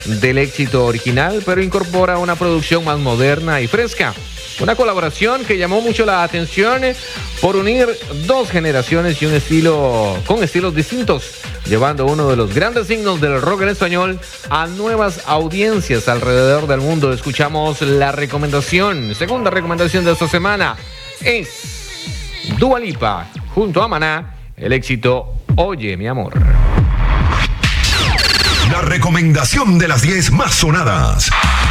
del éxito original, pero incorpora una producción más moderna y fresca. Una colaboración que llamó mucho la atención por unir dos generaciones y un estilo con estilos distintos, llevando uno de los grandes signos del rock en español a nuevas audiencias alrededor del mundo. Escuchamos la recomendación, segunda recomendación de esta semana, es Dua Lipa junto a Maná, el éxito Oye mi amor. La recomendación de las 10 más sonadas.